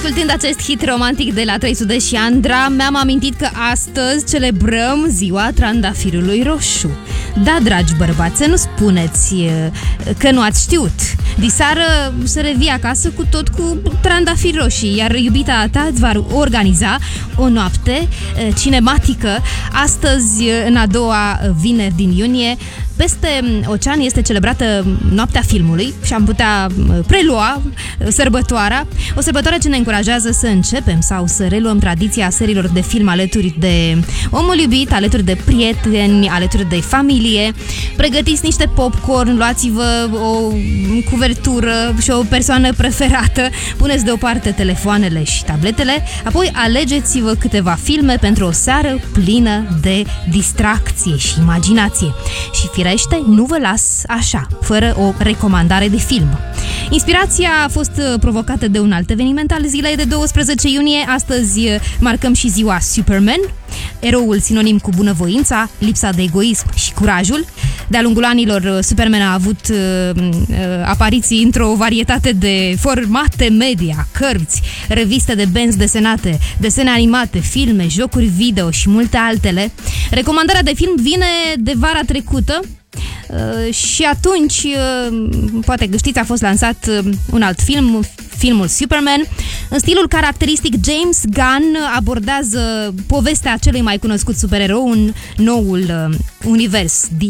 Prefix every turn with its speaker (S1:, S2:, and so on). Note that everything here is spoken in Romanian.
S1: Ascultând acest hit romantic de la 300 și Andra, mi-am amintit că astăzi celebrăm ziua trandafirului roșu. Da, dragi bărbați, să nu spuneți că nu ați știut. Diseară să revii acasă cu tot cu trandafiri roșii, iar iubita ta îți va organiza o noapte cinematică. Astăzi, în a doua vineri din iunie, peste ocean este celebrată Noaptea Filmului și am putea prelua sărbătoarea. O sărbătoare ce ne încurajează să începem sau să reluăm tradiția seriilor de film alături de omul iubit, alături de prieteni, alături de familie. Pregătiți niște popcorn, luați-vă o cuvertură și o persoană preferată, puneți deoparte telefoanele și tabletele, apoi alegeți-vă câteva filme pentru o seară plină de distracție și imaginație. Și firește, nu vă las așa, fără o recomandare de film. Inspirația a fost provocată de un alt eveniment al zilei de 12 iunie. Astăzi marcăm și ziua Superman, eroul sinonim cu bunăvoința, lipsa de egoism și curajul. De-a lungul anilor, Superman a avut apariții într-o varietate de formate media, cărți, reviste de benzi desenate, desene animate, filme, jocuri video și multe altele. Recomandarea de film vine de vara trecută. Și atunci, poate că știți, a fost lansat un alt film, filmul Superman. În stilul caracteristic, James Gunn abordează povestea celui mai cunoscut supererou în noul univers